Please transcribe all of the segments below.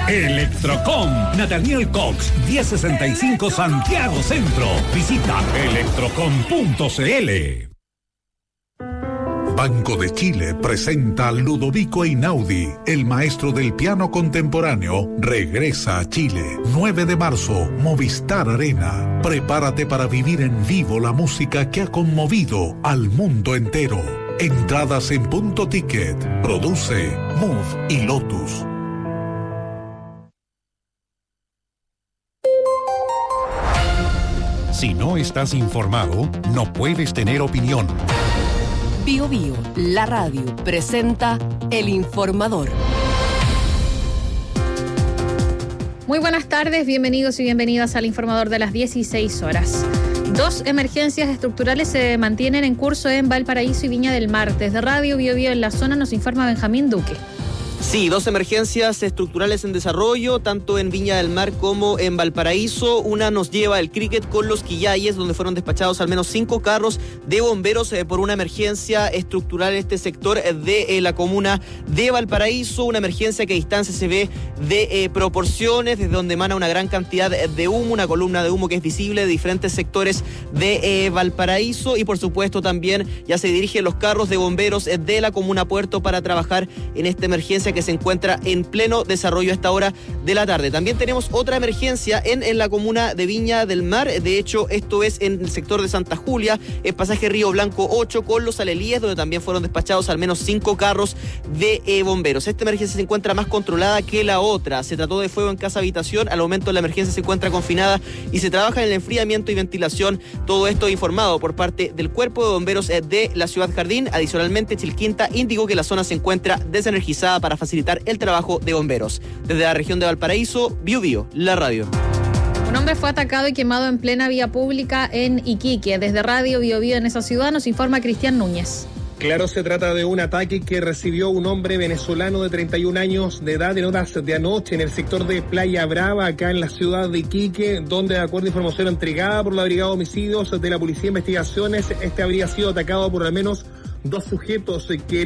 Electrocom, Nathaniel Cox, 1065 Santiago Centro. Visita electrocom.cl. Banco de Chile presenta a Ludovico Einaudi, el maestro del piano contemporáneo, regresa a Chile. 9 de marzo, Movistar Arena. Prepárate para vivir en vivo la música que ha conmovido al mundo entero. Entradas en Punto Ticket. Produce Move y Lotus. Si no estás informado, no puedes tener opinión. Bio Bio, la radio, presenta El Informador. Muy buenas tardes, bienvenidos y bienvenidas al Informador de las 16 horas. 2 emergencias estructurales se mantienen en curso en Valparaíso y Viña del Mar. Desde Radio Bio Bio en la zona nos informa Benjamín Duque. Sí, 2 emergencias estructurales en desarrollo, tanto en Viña del Mar como en Valparaíso. Una nos lleva al Cricket con Los Quillayes, donde fueron despachados al menos 5 carros de bomberos por una emergencia estructural en este sector de la comuna de Valparaíso. Una emergencia que a distancia se ve de proporciones, desde donde emana una gran cantidad de humo, una columna de humo que es visible de diferentes sectores de Valparaíso. Y por supuesto también ya se dirigen los carros de bomberos de la comuna Puerto para trabajar en esta emergencia que se encuentra en pleno desarrollo a esta hora de la tarde. También tenemos otra emergencia en la comuna de Viña del Mar. De hecho, esto es en el sector de Santa Julia, en pasaje Río Blanco 8 con Los Alelíes, donde también fueron despachados al menos 5 carros de bomberos. Esta emergencia se encuentra más controlada que la otra. Se trató de fuego en casa habitación. Al momento la emergencia se encuentra confinada y se trabaja en el enfriamiento y ventilación. Todo esto informado por parte del Cuerpo de Bomberos de la Ciudad Jardín. Adicionalmente, Chilquinta indicó que la zona se encuentra desenergizada para facilitar el trabajo de bomberos. Desde la región de Valparaíso, Bio Bio, la radio. Un hombre fue atacado y quemado en plena vía pública en Iquique. Desde Radio Bio Bio en esa ciudad nos informa Cristian Núñez. Claro, se trata de un ataque que recibió un hombre venezolano de 31 años de edad en horas de anoche en el sector de Playa Brava, acá en la ciudad de Iquique, donde, de acuerdo a información entregada por la Brigada de Homicidios de la Policía de Investigaciones, este habría sido atacado por al menos 2 sujetos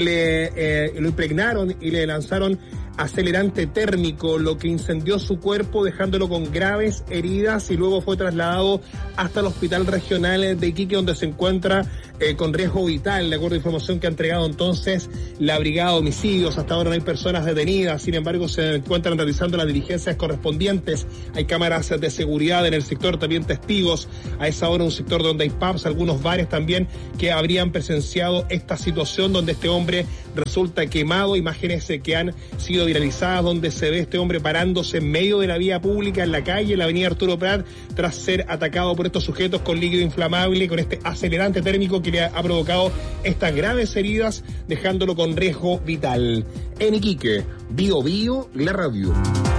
que lo impregnaron y le lanzaron acelerante térmico, lo que incendió su cuerpo dejándolo con graves heridas y luego fue trasladado hasta el Hospital Regional de Iquique, donde se encuentra con riesgo vital, de acuerdo a información que ha entregado entonces la Brigada de Homicidios. Hasta ahora no hay personas detenidas, sin embargo se encuentran realizando las diligencias correspondientes. Hay cámaras de seguridad en el sector, también testigos. A esa hora un sector donde hay pubs, algunos bares también que habrían presenciado esta situación donde este hombre resulta quemado. Imágenes que han sido viralizadas donde se ve este hombre parándose en medio de la vía pública en la calle, en la avenida Arturo Prat, tras ser atacado por estos sujetos con líquido inflamable, con este acelerante térmico que le ha provocado estas graves heridas, dejándolo con riesgo vital. En Iquique, Bio Bio, la radio.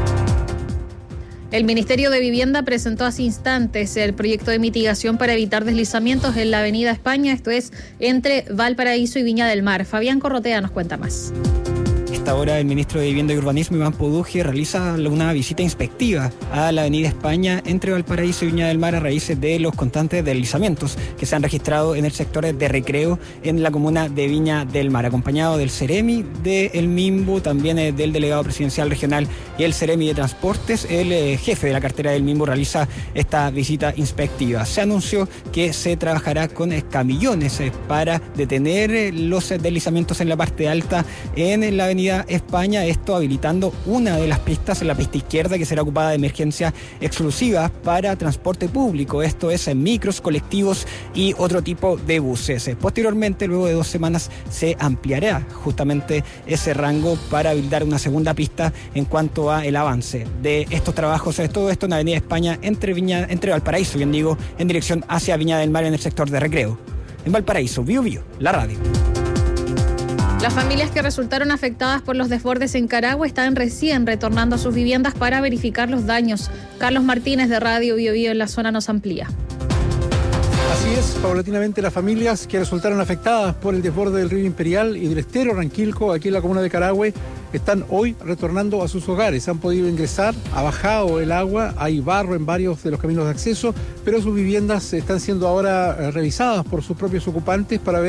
El Ministerio de Vivienda presentó hace instantes el proyecto de mitigación para evitar deslizamientos en la Avenida España, esto es entre Valparaíso y Viña del Mar. Fabián Corrotea nos cuenta más. Esta hora el ministro de Vivienda y Urbanismo, Iván Poduje, realiza una visita inspectiva a la Avenida España entre Valparaíso y Viña del Mar a raíz de los constantes deslizamientos que se han registrado en el sector de Recreo en la comuna de Viña del Mar, acompañado del Ceremi del MIMBU, también del delegado presidencial regional y el Ceremi de Transportes. El jefe de la cartera del MIMBU realiza esta visita inspectiva. Se anunció que se trabajará con camillones para detener los deslizamientos en la parte alta en la Avenida España, esto habilitando una de las pistas, la pista izquierda, que será ocupada de emergencia exclusiva para transporte público, esto es en micros, colectivos y otro tipo de buses. Posteriormente, luego de 2 semanas, se ampliará justamente ese rango para habilitar una segunda pista en cuanto a el avance de estos trabajos, todo esto en la Avenida España entre Valparaíso, bien digo, en dirección hacia Viña del Mar en el sector de Recreo. En Valparaíso, Bio Bio, la radio. Las familias que resultaron afectadas por los desbordes en Carahue están recién retornando a sus viviendas para verificar los daños. Carlos Martínez de Radio Bio Bio en la zona nos amplía. Así es, paulatinamente las familias que resultaron afectadas por el desborde del río Imperial y del estero Ranquilco aquí en la comuna de Carahue están hoy retornando a sus hogares. Han podido ingresar, ha bajado el agua, hay barro en varios de los caminos de acceso, pero sus viviendas están siendo ahora revisadas por sus propios ocupantes para ver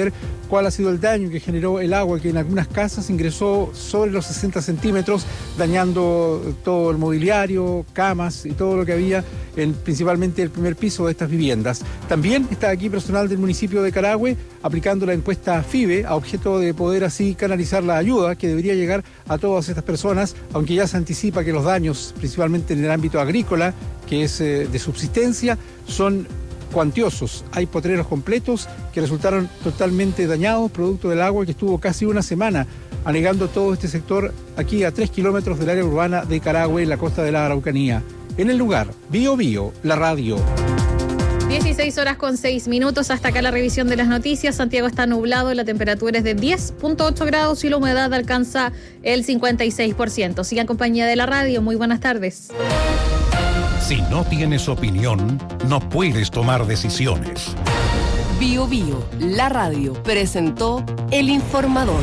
cuál ha sido el daño que generó el agua que en algunas casas ingresó sobre los 60 centímetros, dañando todo el mobiliario, camas y todo lo que había en principalmente el primer piso de estas viviendas. También está aquí personal del municipio de Carahue aplicando la encuesta FIBE a objeto de poder así canalizar la ayuda que debería llegar a todas estas personas, aunque ya se anticipa que los daños, principalmente en el ámbito agrícola, que es de subsistencia, son cuantiosos. Hay potreros completos que resultaron totalmente dañados producto del agua que estuvo casi una semana anegando todo este sector aquí a 3 kilómetros del área urbana de Carahue, en la costa de la Araucanía. En el lugar, Bío Bío, la radio. 16:06. Hasta acá la revisión de las noticias. Santiago está nublado, la temperatura es de 10.8 grados y la humedad alcanza el 56%. Siga en compañía de la radio. Muy buenas tardes. Si no tienes opinión, no puedes tomar decisiones. Bío Bío, la radio, presentó El Informador.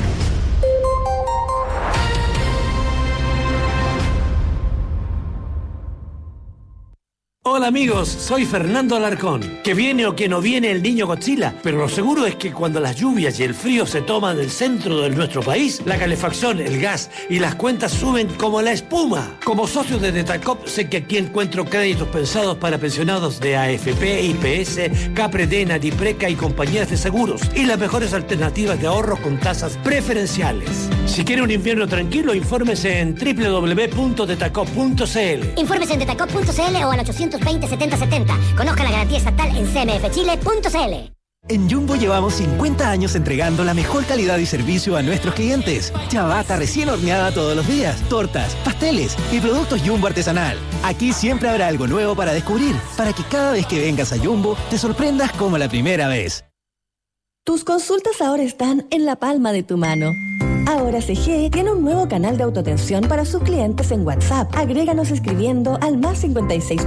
Hola amigos, soy Fernando Alarcón. Que viene o que no viene el niño Godzilla, pero lo seguro es que cuando las lluvias y el frío se toman el centro de nuestro país, la calefacción, el gas y las cuentas suben como la espuma. Como socio de Detacop, sé que aquí encuentro créditos pensados para pensionados de AFP, IPS, Capredena, Dipreca y compañías de seguros, y las mejores alternativas de ahorro con tasas preferenciales. Si quiere un invierno tranquilo, infórmese en www.detacop.cl. Infórmese en detacop.cl o al 820-7070. Conozca la garantía estatal en cmfchile.cl. En Jumbo llevamos 50 años entregando la mejor calidad y servicio a nuestros clientes. Ciabatta recién horneada todos los días, tortas, pasteles y productos Jumbo artesanal. Aquí siempre habrá algo nuevo para descubrir, para que cada vez que vengas a Jumbo te sorprendas como la primera vez. Tus consultas ahora están en la palma de tu mano. Ahora CGE tiene un nuevo canal de autoatención para sus clientes en WhatsApp. Agréganos escribiendo al +569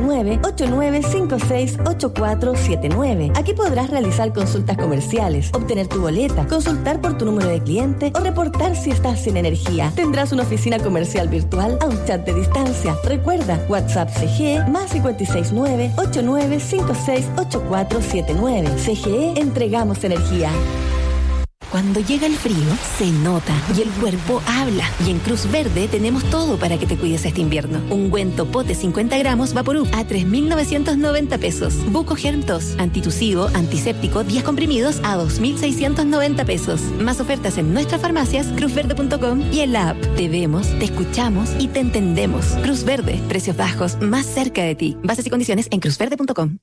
8956 8479. Aquí podrás realizar consultas comerciales, obtener tu boleta, consultar por tu número de cliente o reportar si estás sin energía. Tendrás una oficina comercial virtual a un chat de distancia. Recuerda, WhatsApp CGE +569 8956 8479. CGE, entregamos energía. Cuando llega el frío, se nota y el cuerpo habla. Y en Cruz Verde tenemos todo para que te cuides este invierno. Ungüento pote 50 gramos Vaporub a 3.990 pesos. Buco Germ Tos, antitusivo, antiséptico, 10 comprimidos a 2.690 pesos. Más ofertas en nuestras farmacias, cruzverde.com y en la app. Te vemos, te escuchamos y te entendemos. Cruz Verde, precios bajos más cerca de ti. Bases y condiciones en cruzverde.com.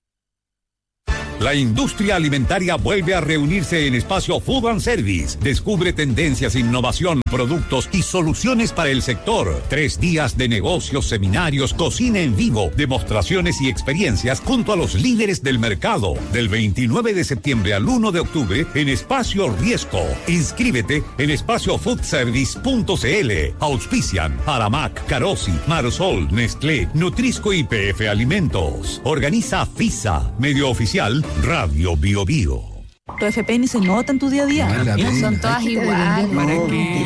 La industria alimentaria vuelve a reunirse en Espacio Food and Service. Descubre tendencias, innovación, productos y soluciones para el sector. 3 días de negocios, seminarios, cocina en vivo, demostraciones y experiencias junto a los líderes del mercado. Del 29 de septiembre al 1 de octubre en Espacio Riesco. Inscríbete en espaciofoodservice.cl. Auspician Aramac, Carosi, Marsol, Nestlé, Nutrisco y PF Alimentos. Organiza FISA, medio oficial Radio Bío Bío. Tu FP ni se nota en tu día a día. Son todas iguales. ¿Para qué?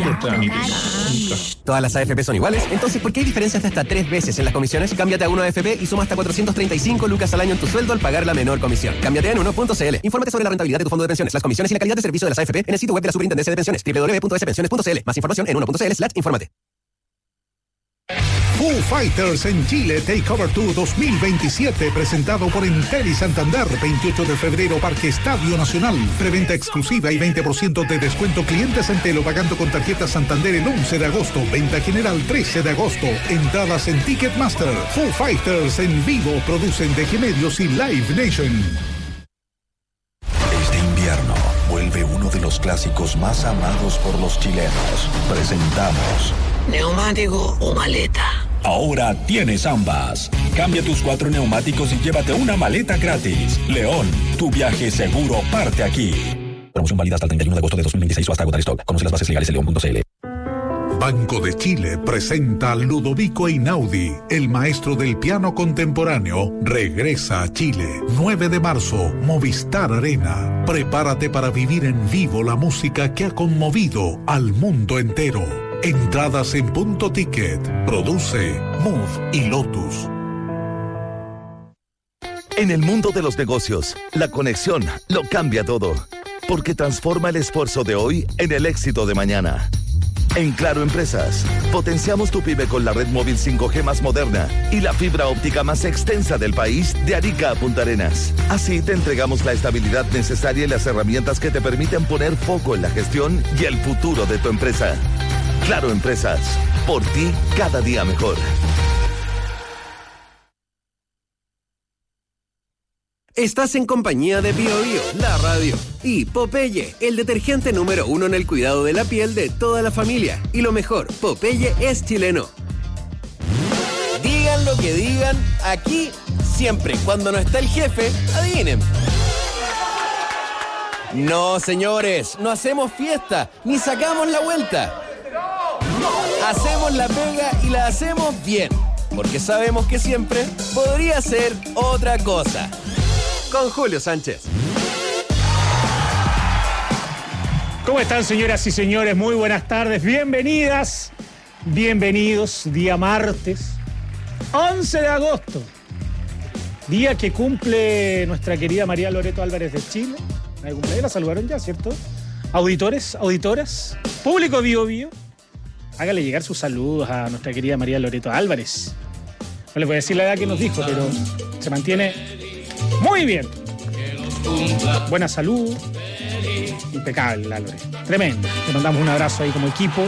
¿Todas las AFP son iguales? Entonces, ¿por qué hay diferencias de hasta 3 veces en las comisiones? Cámbiate a 1AFP y suma hasta 435 lucas al año en tu sueldo al pagar la menor comisión. Cámbiate en 1.cl. Infórmate sobre la rentabilidad de tu fondo de pensiones, las comisiones y la calidad de servicio de las AFP en el sitio web de la Superintendencia de Pensiones, www.spensiones.cl. Más información en 1.cl/. Infórmate. Foo Fighters en Chile Takeover Tour 2027, presentado por Entel y Santander, 28 de febrero, Parque Estadio Nacional. Preventa exclusiva y 20% de descuento clientes Entel o pagando con tarjeta Santander el 11 de agosto. Venta general 13 de agosto. Entradas en Ticketmaster. Foo Fighters en vivo, producen DG Medios y Live Nation. Este invierno vuelve uno de los clásicos más amados por los chilenos. Presentamos ¿neumático o maleta? Ahora tienes ambas. Cambia tus 4 neumáticos y llévate una maleta gratis. León, tu viaje seguro parte aquí. Promoción válida hasta el 31 de agosto de 2026 o hasta agotar stock. Conoce las bases legales en león.cl. Banco de Chile presenta a Ludovico Einaudi, el maestro del piano contemporáneo, regresa a Chile. 9 de marzo, Movistar Arena. Prepárate para vivir en vivo la música que ha conmovido al mundo entero. Entradas en Punto Ticket. Produce Move y Lotus. En el mundo de los negocios, la conexión lo cambia todo. porque transforma el esfuerzo de hoy en el éxito de mañana. En Claro Empresas, potenciamos tu pyme con la red móvil 5G más moderna y la fibra óptica más extensa del país de Arica a Punta Arenas. Así te entregamos la estabilidad necesaria y las herramientas que te permiten poner foco en la gestión y el futuro de tu empresa. Claro Empresas, por ti cada día mejor. Estás en compañía de BioBio, la radio, y Popeye, el detergente número 1 en el cuidado de la piel de toda la familia. Y lo mejor, Popeye es chileno. Digan lo que digan, aquí siempre, cuando no está el jefe, adivinen. No, señores, no hacemos fiesta, ni sacamos la vuelta. Hacemos la pega y la hacemos bien, porque sabemos que siempre podría ser otra cosa. Con Julio Sánchez. ¿Cómo están, señoras y señores? Muy buenas tardes, bienvenidas, bienvenidos, día martes, 11 de agosto, día que cumple nuestra querida María Loreto Álvarez de Chile. La saludaron ya, ¿cierto? Auditores, auditoras, público BioBio, hágale llegar sus saludos a nuestra querida María Loreto Álvarez. No les voy a decir la edad que nos dijo, pero se mantiene muy bien. Buena salud. Impecable la Lore. Tremendo. Le mandamos un abrazo ahí como equipo.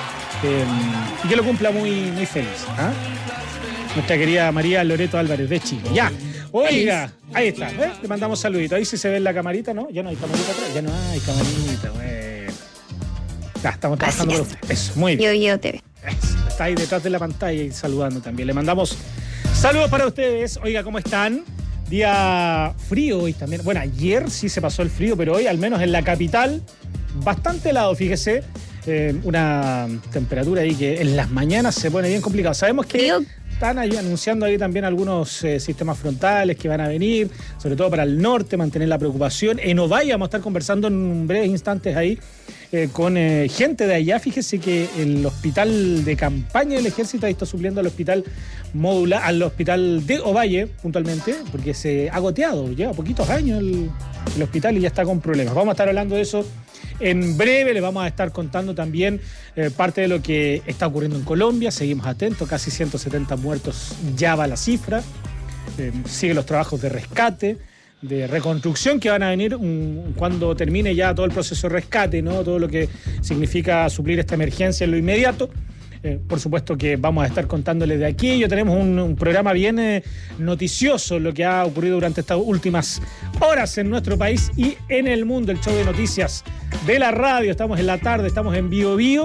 Y que lo cumpla muy, muy feliz. ¿Ah? Nuestra querida María Loreto Álvarez de Chile. Ya. Oiga, ahí está. ¿Eh? Le mandamos saludito. Ahí sí se ve en la camarita, ¿no? Ya no hay camarita atrás. Ya no hay camarita. Bueno. Ya, estamos trabajando por usted. Eso, muy bien. BioBio TV. Eso. Está ahí detrás de la pantalla y saludando también. Le mandamos saludos para ustedes. Oiga, ¿cómo están? Día frío hoy también. Bueno, ayer sí se pasó el frío, pero hoy, al menos en la capital, bastante helado, fíjese. Una temperatura ahí que en las mañanas se pone bien complicado. Sabemos que están ahí anunciando ahí también algunos sistemas frontales que van a venir, sobre todo para el norte, mantener la preocupación. En Ovalle vamos a estar conversando en breves instantes ahí con gente de allá. Fíjese que el hospital de campaña del ejército ahí está supliendo al hospital modular, al hospital de Ovalle puntualmente, porque se ha goteado, lleva poquitos años el hospital y ya está con problemas. Vamos a estar hablando de eso en breve. Les vamos a estar contando también parte de lo que está ocurriendo en Colombia. Seguimos atentos, casi 170 muertos ya va la cifra. Siguen los trabajos de rescate, de reconstrucción que van a venir cuando termine ya todo el proceso de rescate, ¿no? Todo lo que significa suplir esta emergencia en lo inmediato. Por supuesto que vamos a estar contándoles de aquello. Tenemos un programa bien noticioso, lo que ha ocurrido durante estas últimas horas en nuestro país y en el mundo. El show de noticias de la radio. Estamos en la tarde, estamos en BioBio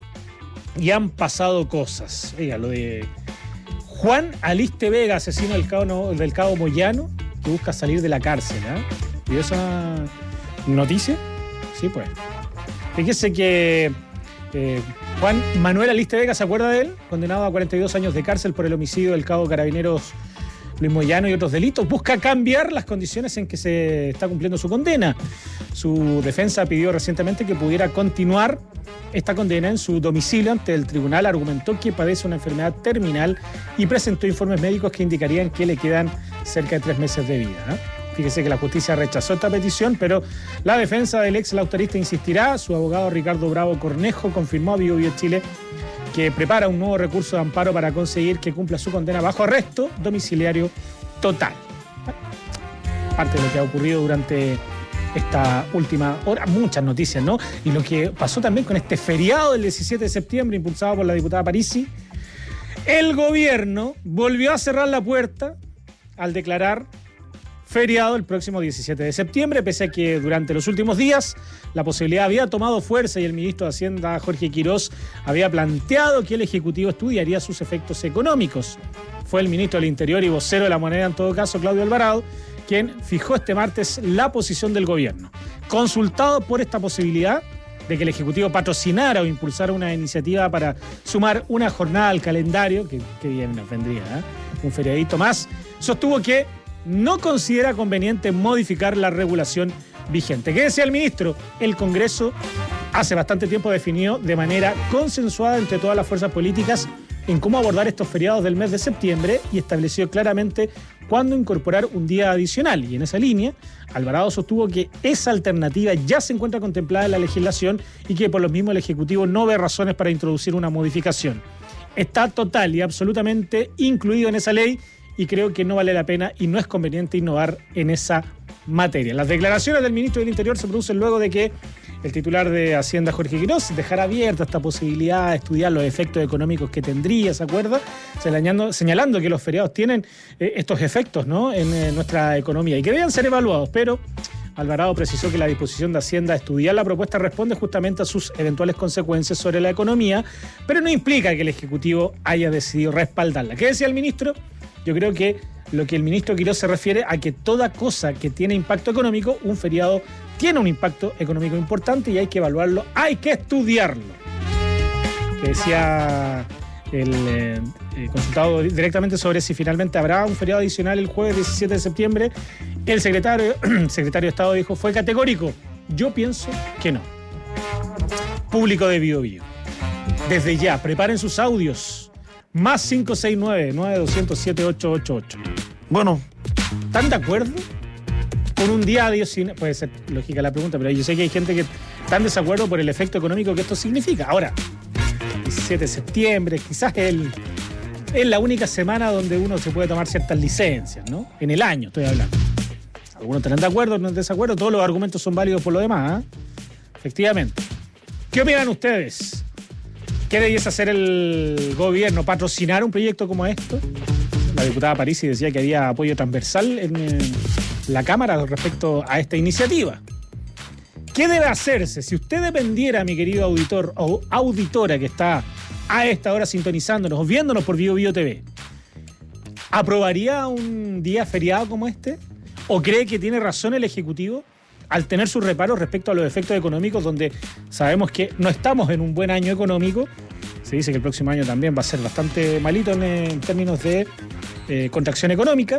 y han pasado cosas. Oiga, lo de Juan Aliste Vega, asesino del cabo Moyano, que busca salir de la cárcel. ¿Y esa noticia? Sí, pues. Fíjese que Juan Manuel Aliste Vega, ¿se acuerda de él? Condenado a 42 años de cárcel por el homicidio del cabo Carabineros Luis Moyano y otros delitos. Busca cambiar las condiciones en que se está cumpliendo su condena. Su defensa pidió recientemente que pudiera continuar esta condena en su domicilio ante el tribunal. Argumentó que padece una enfermedad terminal y presentó informes médicos que indicarían que le quedan cerca de 3 meses de vida. Fíjese que la justicia rechazó esta petición, pero la defensa del ex lautarista insistirá. Su abogado Ricardo Bravo Cornejo confirmó a BioBio Chile que prepara un nuevo recurso de amparo para conseguir que cumpla su condena bajo arresto domiciliario total. Parte de lo que ha ocurrido durante esta última hora, muchas noticias, ¿no? Y lo que pasó también con este feriado del 17 de septiembre impulsado por la diputada Parisi. El gobierno volvió a cerrar la puerta al declarar feriado el próximo 17 de septiembre, pese a que durante los últimos días la posibilidad había tomado fuerza y el ministro de Hacienda, Jorge Quirós, había planteado que el Ejecutivo estudiaría sus efectos económicos. Fue el ministro del Interior y vocero de la moneda, en todo caso, Claudio Alvarado, quien fijó este martes la posición del gobierno. Consultado por esta posibilidad de que el Ejecutivo patrocinara o impulsara una iniciativa para sumar una jornada al calendario, que bien nos vendría, un feriadito más, sostuvo que no considera conveniente modificar la regulación vigente. ¿Qué decía el ministro? El Congreso hace bastante tiempo definió de manera consensuada entre todas las fuerzas políticas en cómo abordar estos feriados del mes de septiembre y estableció claramente cuándo incorporar un día adicional. Y en esa línea, Alvarado sostuvo que esa alternativa ya se encuentra contemplada en la legislación y que por lo mismo el Ejecutivo no ve razones para introducir una modificación. Está total y absolutamente incluido en esa ley y creo que no vale la pena y no es conveniente innovar en esa materia. Las declaraciones del ministro del Interior se producen luego de que el titular de Hacienda, Jorge Quiroz, dejara abierta esta posibilidad de estudiar los efectos económicos que tendría, ¿se acuerda? Señalando que los feriados tienen estos efectos, ¿no?, en nuestra economía y que deben ser evaluados, pero Alvarado precisó que la disposición de Hacienda a estudiar la propuesta responde justamente a sus eventuales consecuencias sobre la economía, pero no implica que el Ejecutivo haya decidido respaldarla. ¿Qué decía el ministro? Yo creo que lo que el ministro Quiroz se refiere a que toda cosa que tiene impacto económico, un feriado tiene un impacto económico importante y hay que evaluarlo, hay que estudiarlo. Que decía el consultado directamente sobre si finalmente habrá un feriado adicional el jueves 17 de septiembre, el secretario de Estado dijo, fue categórico, yo pienso que no. Público de Bío Bío, desde ya, preparen sus audios, más 569-9207-888. Bueno, ¿están de acuerdo con un día adicional? Puede ser lógica la pregunta, pero yo sé que hay gente que está en desacuerdo por el efecto económico que esto significa. Ahora, 17 de septiembre, quizás es la única semana donde uno se puede tomar ciertas licencias, ¿no? En el año estoy hablando. Algunos estarán de acuerdo, no en desacuerdo, todos los argumentos son válidos por lo demás, ¿eh? Efectivamente. ¿Qué opinan ustedes? ¿Qué debiese hacer el gobierno? ¿Patrocinar un proyecto como esto? La diputada Parisi decía que había apoyo transversal en la Cámara respecto a esta iniciativa. ¿Qué debe hacerse? Si usted dependiera, mi querido auditor o auditora que está a esta hora sintonizándonos o viéndonos por Bío Bío TV, ¿aprobaría un día feriado como este? ¿O cree que tiene razón el Ejecutivo al tener sus reparos respecto a los efectos económicos, donde sabemos que no estamos en un buen año económico? Se dice que el próximo año también va a ser bastante malito en términos de contracción económica.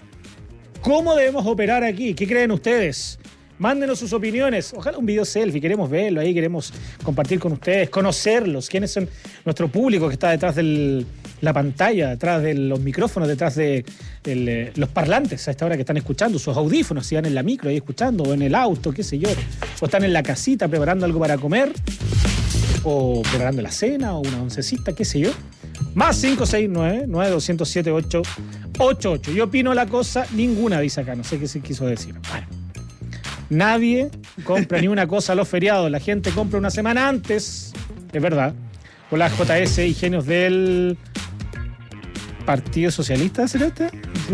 ¿Cómo debemos operar aquí? ¿Qué creen ustedes? Mándenos sus opiniones. Ojalá un video selfie, queremos verlo ahí, queremos compartir con ustedes, conocerlos. ¿Quiénes son nuestro público que está detrás de la pantalla, detrás de los micrófonos, detrás de los parlantes a esta hora que están escuchando, sus audífonos, si van en la micro ahí escuchando, o en el auto, qué sé yo, o están en la casita preparando algo para comer, o preparando la cena, o una oncecita, qué sé yo? Más 569-9207-888. Yo opino la cosa, ninguna dice acá, no sé qué se quiso decir. Bueno. Nadie compra ni una cosa a los feriados, la gente compra una semana antes, es verdad. Con las JS y genios del Partido Socialista, ¿será este?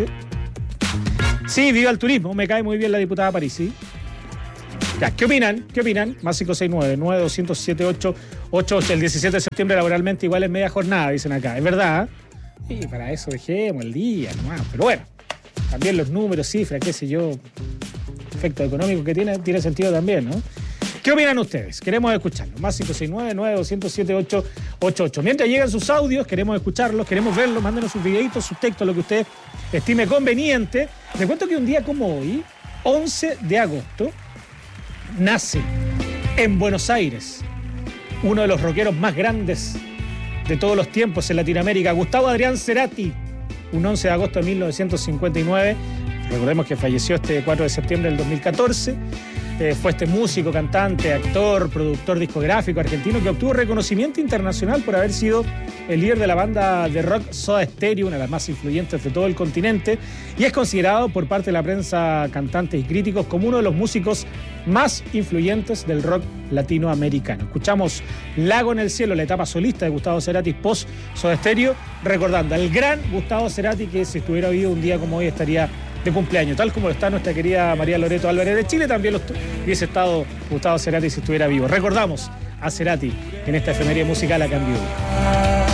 Sí, viva el turismo, me cae muy bien la diputada Parisi. Ya, ¿qué opinan? Más 569-9207-888. El 17 de septiembre laboralmente igual es media jornada, dicen acá, es verdad. Y para eso dejemos el día nomás. Pero bueno, también los números, cifras, qué sé yo, efecto económico que tiene sentido también, ¿no? ¿Qué opinan ustedes? Queremos escucharlos. Más 569-9207-888. Mientras llegan sus audios, queremos escucharlos, queremos verlos, mándenos sus videitos, sus textos, lo que usted estime conveniente. Les cuento que un día como hoy, 11 de agosto, nace en Buenos Aires uno de los rockeros más grandes de todos los tiempos en Latinoamérica, Gustavo Adrián Cerati, un 11 de agosto de 1959. Recordemos que falleció este 4 de septiembre del 2014. Fue este músico, cantante, actor, productor discográfico argentino que obtuvo reconocimiento internacional por haber sido el líder de la banda de rock Soda Stereo, una de las más influyentes de todo el continente, y es considerado por parte de la prensa, cantantes y críticos como uno de los músicos más influyentes del rock latinoamericano. Escuchamos Lago en el Cielo, la etapa solista de Gustavo Cerati post Soda Stereo, recordando al gran Gustavo Cerati, que si estuviera vivo un día como hoy estaría de cumpleaños, tal como está nuestra querida María Loreto Álvarez de Chile, también hubiese estado Gustavo Cerati si estuviera vivo. Recordamos a Cerati en esta efeméride musical acá en Vivo.